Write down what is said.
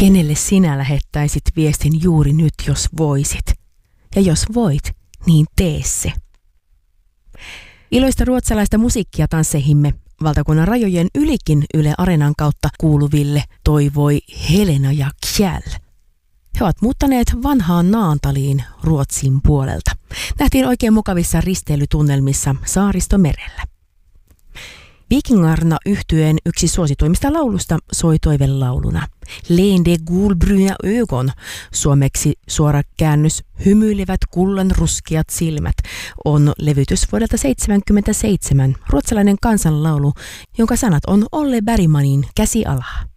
Kenelle sinä lähettäisit viestin juuri nyt, jos voisit? Ja jos voit, niin tee se. Iloista ruotsalaista musiikkia tansseihimme valtakunnan rajojen ylikin Yle Areenan kautta kuuluville toivoi Helena ja Kjell. He ovat muuttaneet vanhaan Naantaliin Ruotsin puolelta. Nähtiin oikein mukavissa risteilytunnelmissa Saaristomerellä. Vikingarna -yhtyeen yksi suosituimmista laulusta soi toivelauluna. Leende gulbruna ögon, suomeksi suora käännös hymyilevät kullanruskeat silmät, on levytys vuodelta 1977, ruotsalainen kansanlaulu, jonka sanat on Olle Bergmanin Käsi alaa.